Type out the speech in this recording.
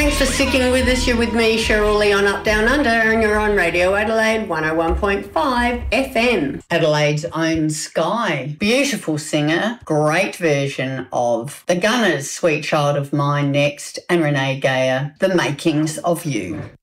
Thanks for sticking with us. You're with me, Cheryl Lee, on Up Down Under, and you're on Radio Adelaide 101.5 FM. Adelaide's own Sky. Beautiful singer, great version of The Gunners' Sweet Child of Mine next, and Renee Geyer, The Makings of You.